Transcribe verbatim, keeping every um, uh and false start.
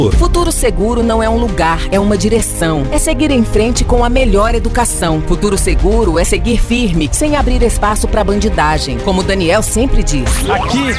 Futuro Seguro não é um lugar, é uma direção. É seguir em frente com a melhor educação. Futuro Seguro é seguir firme, sem abrir espaço para bandidagem. Como o Daniel sempre diz. Aqui